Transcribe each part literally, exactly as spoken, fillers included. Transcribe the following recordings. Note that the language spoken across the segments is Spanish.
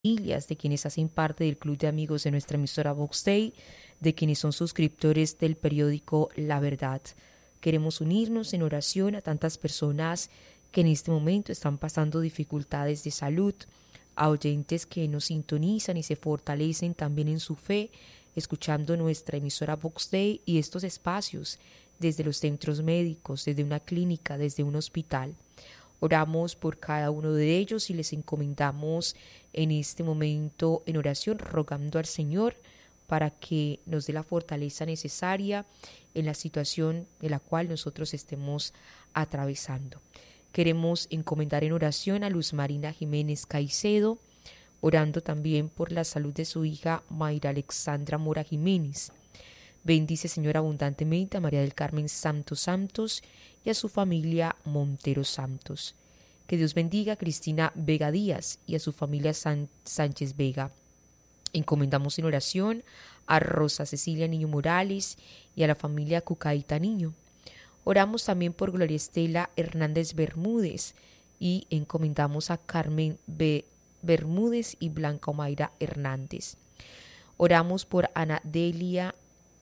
familias, de quienes hacen parte del club de amigos de nuestra emisora Vox Day, de quienes son suscriptores del periódico La Verdad. Queremos unirnos en oración a tantas personas que en este momento están pasando dificultades de salud, a oyentes que nos sintonizan y se fortalecen también en su fe, escuchando nuestra emisora Vox Day y estos espacios desde los centros médicos, desde una clínica, desde un hospital. Oramos por cada uno de ellos y les encomendamos en este momento en oración, rogando al Señor para que nos dé la fortaleza necesaria en la situación en la cual nosotros estemos atravesando. Queremos encomendar en oración a Luz Marina Jiménez Caicedo, orando también por la salud de su hija Mayra Alexandra Mora Jiménez. Bendice, Señor, abundantemente a María del Carmen Santos Santos y a su familia Montero Santos. Que Dios bendiga a Cristina Vega Díaz y a su familia San- Sánchez Vega. Encomendamos en oración a Rosa Cecilia Niño Morales y a la familia Cucaita Niño. Oramos también por Gloria Estela Hernández Bermúdez y encomendamos a Carmen B. Bermúdez y Blanca Omaira Hernández. Oramos por Ana Delia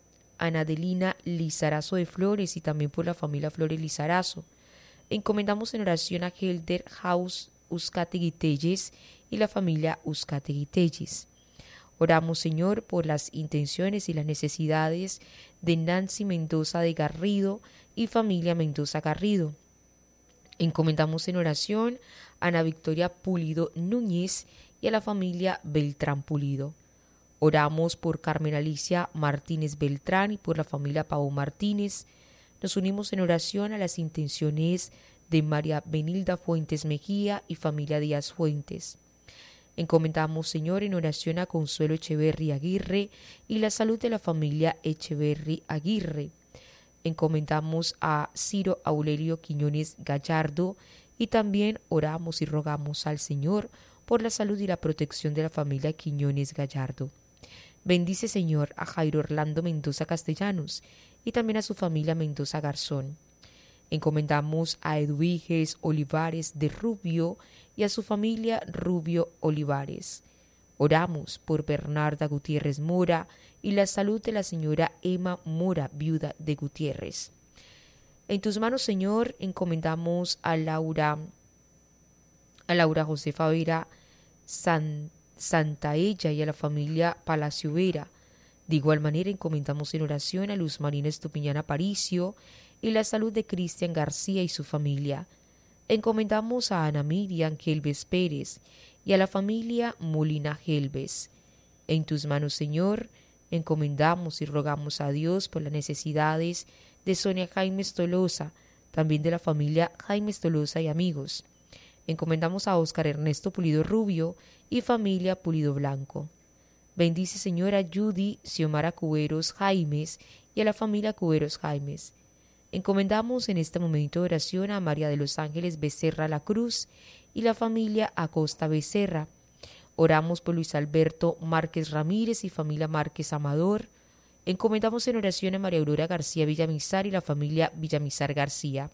Anadelina Lizarazo de Flores y también por la familia Flores Lizarazo. Encomendamos en oración a Helder House Uzcategui Telles y la familia Uzcategui Telles. Oramos, Señor, por las intenciones y las necesidades de Nancy Mendoza de Garrido y familia Mendoza Garrido. Encomendamos en oración a Ana Victoria Pulido Núñez y a la familia Beltrán Pulido. Oramos por Carmen Alicia Martínez Beltrán y por la familia Pau Martínez. Nos unimos en oración a las intenciones de María Benilda Fuentes Mejía y familia Díaz Fuentes. Encomendamos, Señor, en oración a Consuelo Echeverry Aguirre y la salud de la familia Echeverry Aguirre. Encomendamos a Ciro Aurelio Quiñones Gallardo y también oramos y rogamos al Señor por la salud y la protección de la familia Quiñones Gallardo. Bendice, Señor, a Jairo Orlando Mendoza Castellanos y también a su familia Mendoza Garzón. Encomendamos a Edwiges Olivares de Rubio y a su familia Rubio Olivares. Oramos por Bernarda Gutiérrez Mora y la salud de la señora Emma Mora, viuda de Gutiérrez. En tus manos, Señor, encomendamos a Laura, a Laura Josefa Vera San, Santaella y a la familia Palacio Vera. De igual manera, encomendamos en oración a Luz Marina Estupiñán Aparicio y la salud de Cristian García y su familia. Encomendamos a Ana Miriam Gelbes Pérez y a la familia Molina Gelbes. En tus manos, Señor, encomendamos y rogamos a Dios por las necesidades de Sonia Jaime Tolosa, también de la familia Jaime Tolosa y amigos. Encomendamos a Óscar Ernesto Pulido Rubio y familia Pulido Blanco. Bendice, Señor, a Judy Xiomara Cuberos Jaimes y a la familia Cuberos Jaimes. Encomendamos en este momento de oración a María de los Ángeles Becerra La Cruz y la familia Acosta Becerra. Oramos por Luis Alberto Márquez Ramírez y familia Márquez Amador. Encomendamos en oración a María Aurora García Villamizar y la familia Villamizar García.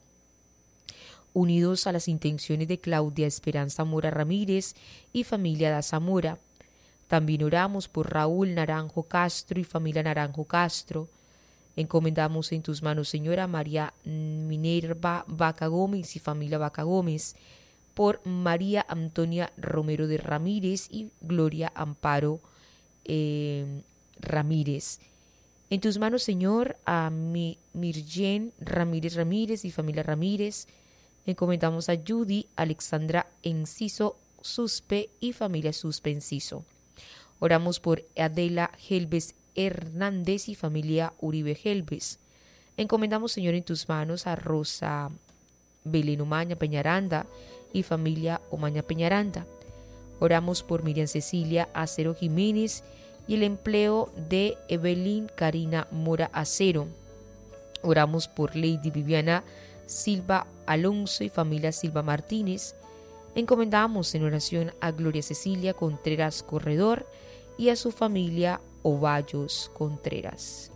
Unidos a las intenciones de Claudia Esperanza Mora Ramírez y familia Daza Mora. También oramos por Raúl Naranjo Castro y familia Naranjo Castro. Encomendamos en tus manos, Señora, María Minerva Vaca Gómez y familia Vaca Gómez, por María Antonia Romero de Ramírez y Gloria Amparo eh, Ramírez. En tus manos, Señor, a mi, Mirjen Ramírez Ramírez y familia Ramírez. Encomendamos a Judy Alexandra Enciso Suspe y familia Suspe Enciso. Oramos por Adela Gelbes Hernández y familia Uribe Gelbes. Encomendamos, Señor, en tus manos a Rosa Belén Omaña Peñaranda y familia Omaña Peñaranda. Oramos por Miriam Cecilia Acero Jiménez y el empleo de Evelyn Karina Mora Acero. Oramos por Lady Viviana Silva Alonso y familia Silva Martínez. Encomendamos en oración a Gloria Cecilia Contreras Corredor y a su familia Ovallos Contreras.